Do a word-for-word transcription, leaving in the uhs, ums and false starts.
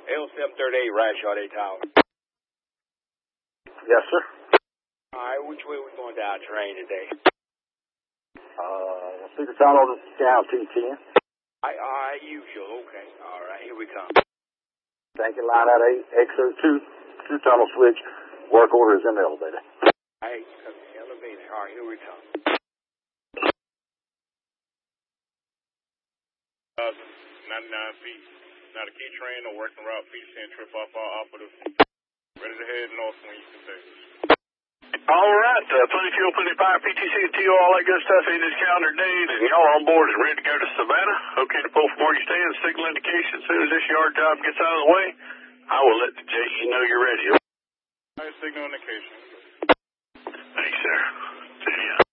L seven thirty-eight, Rashad A. Tower. Yes, sir. All right, which way we going down terrain today? Uh, Secret Tunnel down T ten. I, all right, usual. Okay. All right, here we come. Tanking line out eight, X O two, two tunnel switch. Work order is in the elevator. All right, elevator. All right, here we come. Uh, ninety-nine feet. Now the key train or working route feet ten trip off all operative. Ready to head north when you can take this. All right, uh, plenty fuel, plenty fire, P T C and T O, all that good stuff in this calendar date, and y'all on board and ready to go to Savannah. Okay to pull from where you stand, signal indication. As soon as this yard job gets out of the way, I will let the J E know you're ready. All right, signal indication. Thanks, sir. See ya.